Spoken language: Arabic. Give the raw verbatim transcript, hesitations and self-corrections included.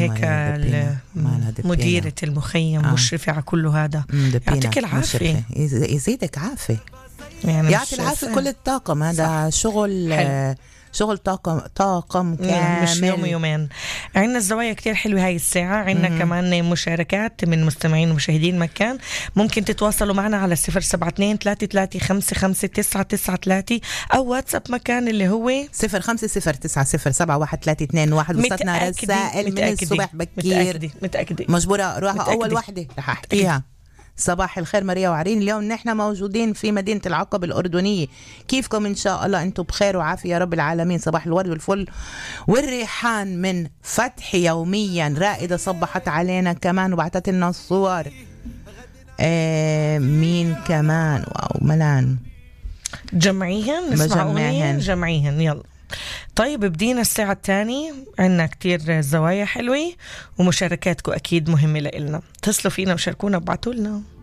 هيك مديرة المخيم آه. مشرفة على كل هذا. يعطيك العافية، يزيدك عافية، يعني يعطي العافية كل الطاقم. هذا شغل حلو. شغل طاقم طاقم كامل، مش يوم يومين. عندنا الزوايا كتير حلوة هاي الساعة. عندنا كمان مشاركات من مستمعين ومشاهدين مكان. ممكن تتواصلوا معنا على صفر سبعة اثنين ثلاثة ثلاثة خمسة خمسة تسعة تسعة ثلاثة أو واتساب مكان اللي هو صفر خمسة صفر تسعة صفر سبعة واحد ثلاثة اثنين واحد. وصلتنا رسائل من الصبح بكير. متأكدة متأكدة مجبورة أروح أول واحدة رح أحكيها. صباح الخير ماريا وعرين، اليوم نحن موجودين في مدينة العقبة الأردنية، كيفكم إن شاء الله أنتم بخير وعافية يا رب العالمين. صباح الورد والفل والريحان من فتح يوميا. رائدة صبحت علينا كمان وبعتت لنا الصور. آه مين كمان؟ واو ملان جمعيهن نسمعوني جمعيهن. يلا طيب بدينا الساعة الثانية. عنا كتير زوايا حلوة ومشاركاتكم أكيد مهمة لإلنا. اتصلوا فينا وشاركونا وبعتوا لنا.